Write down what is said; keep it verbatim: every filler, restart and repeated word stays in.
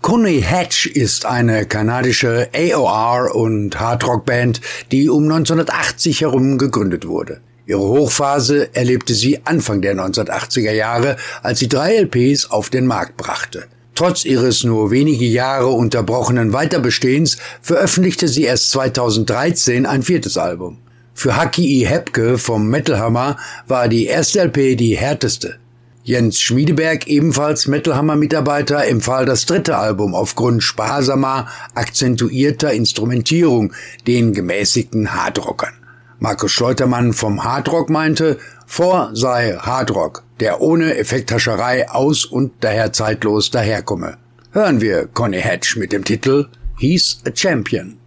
Coney Hatch ist eine kanadische A O R- und Hardrock-Band, die um neunzehnhundertachtzig herum gegründet wurde. Ihre Hochphase erlebte sie Anfang der neunzehnhundertachtziger Jahre, als sie drei L Ps auf den Markt brachte. Trotz ihres nur wenige Jahre unterbrochenen Weiterbestehens veröffentlichte sie erst zweitausenddreizehn ein viertes Album. Für Haki E. Hepke vom Metal Hammer war die erste L P die härteste. Jens Schmiedeberg, ebenfalls Metal Hammer-Mitarbeiter, empfahl das dritte Album aufgrund sparsamer, akzentuierter Instrumentierung den gemäßigten Hardrockern. Markus Schleutermann vom Hardrock meinte, vor sei Hardrock, der ohne Effekthascherei aus und daher zeitlos daherkomme. Hören wir Coney Hatch mit dem Titel He's a Champion.